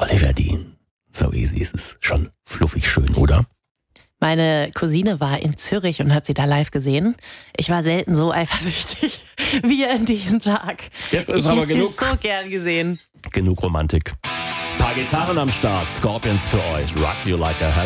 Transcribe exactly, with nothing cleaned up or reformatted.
Oliver Dean. So easy ist es. Schon fluffig schön, oder? Meine Cousine war in Zürich und hat sie da live gesehen. Ich war selten so eifersüchtig wie an diesem Tag. Jetzt ist ich aber hätte genug. sie so gern gesehen. Genug Romantik. Paar Gitarren am Start. Scorpions für euch. Rock You Like a